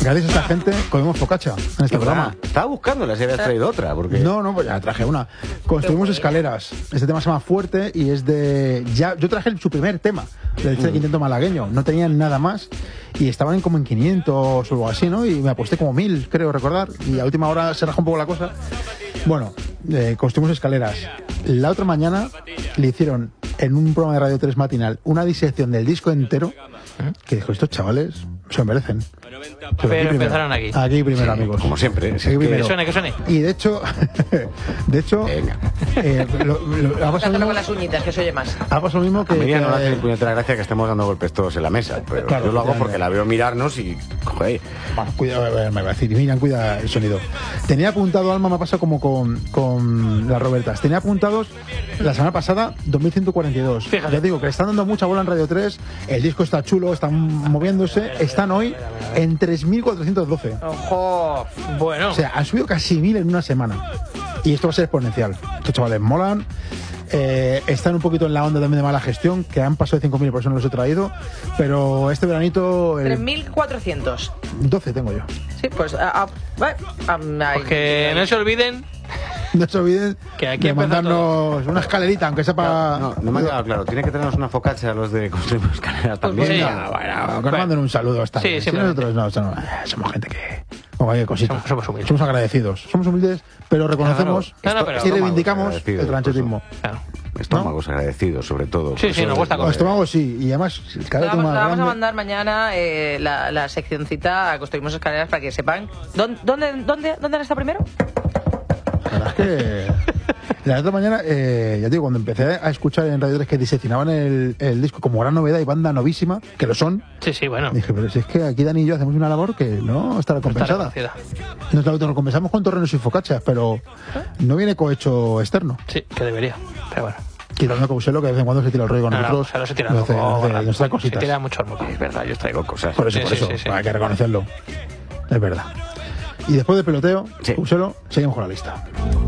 Gracias a esta gente comemos focaccia en este programa. Estaba buscándola si habías traído otra. Porque... No, pues ya traje una. Construimos escaleras. Este tema se llama Fuerte y es de... Yo traje su primer tema del quinteto malagueño. No tenían nada más y estaban como en 500 o algo así, ¿no? Y me aposté como 1000, creo recordar. Y a última hora se rajó un poco la cosa. Bueno, construimos escaleras. La otra mañana le hicieron en un programa de Radio 3 matinal una disección del disco entero que dijo, estos chavales se lo merecen. Pero empezaron aquí. Aquí primero, amigos. Como siempre. Aquí primero. Que suene. Y de hecho, ha pasado con las uñitas, que se oye más. Ha pasado lo mismo que... A Miriam no le hace ni puñetera gracia que estemos dando golpes todos en la mesa, pero claro, yo lo hago porque la veo mirarnos y... Joder. Bueno, cuida, me va a decir, Miriam, cuida el sonido. Tenía apuntado, Alma, me ha pasado como con las Robertas. Tenía apuntados la semana pasada 2142. Fíjate. Ya digo que están dando mucha bola en Radio 3, el disco está chulo, están moviéndose, están hoy en 3412. Ojo, bueno. O sea, han subido casi 1000 en una semana. Y esto va a ser exponencial. Estos chavales molan. Están un poquito en la onda también de mala gestión, que han pasado de 5.000, por eso no los he traído. Pero veranito... 3.400. 12 tengo yo. Sí, pues... Pues que no se olviden... No se olviden que aquí de mandarnos una escalerita, aunque sea para... No me ha quedado claro. Tiene que tenernos una focaccia a los de Construimos Escaleras también. Sí. Bueno, que nos manden un saludo. Está Sí, bien. Si simplemente. nosotros somos gente que... Como hay cositas. Somos humildes. Somos agradecidos. Somos humildes, pero reconocemos Pero y reivindicamos agradecidos, el ranchetismo. Claro. Estómagos agradecidos, sobre todo. Sí, nos gusta Los estómagos sí, y además cada vez Vamos, más vamos a grande. mandar mañana la seccioncita a Construimos Escaleras para que sepan. ¿Dónde han estado primero? La verdad es que la otra mañana, ya te digo, cuando empecé a escuchar en Radio 3 que diseccionaban el disco como gran novedad y banda novísima, que lo son, Sí, bueno. dije, pero si es que aquí Dani y yo hacemos una labor que no está recompensada. Nos lo recompensamos con torrenos y focachas, pero no viene cohecho externo. Sí, que debería, pero bueno. Quitando Causelo, que de vez en cuando se tira el rollo con nosotros. Se tira nos trae se cositas. tira mucho el moco. Es verdad, yo traigo cosas. Por eso, Sí. hay que reconocerlo. Es verdad. Y después del peloteo, Sí. Causelo, seguimos con la lista.